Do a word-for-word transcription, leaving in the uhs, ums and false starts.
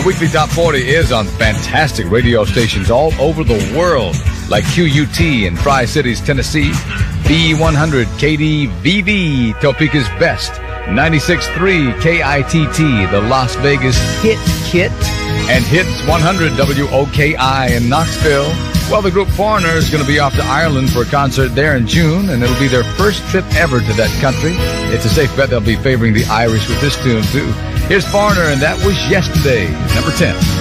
the weekly Top forty is on fantastic radio stations all over the world, like Q U T in Tri-Cities, Tennessee, B one hundred K D V V, Topeka's best, ninety-six point three K I T T, the Las Vegas Hit Kit, and Hits one hundred W O K I in Knoxville. Well, the group Foreigner is going to be off to Ireland for a concert there in June, and it'll be their first trip ever to that country. It's a safe bet they'll be favoring the Irish with this tune, too. Here's Foreigner, and that was Yesterday, number ten.